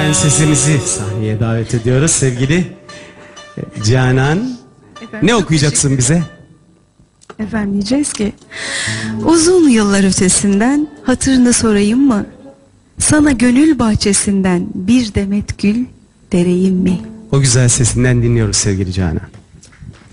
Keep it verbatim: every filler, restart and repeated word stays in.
prensesimizi sahneye davet ediyoruz sevgili Canan. Efendim, ne okuyacaksın bize? Efendim diyeceğiz ki uzun yıllar ötesinden hatırını sorayım mı? Sana gönül bahçesinden bir demet gül dereyim mi? O güzel sesinden dinliyoruz sevgili Canan.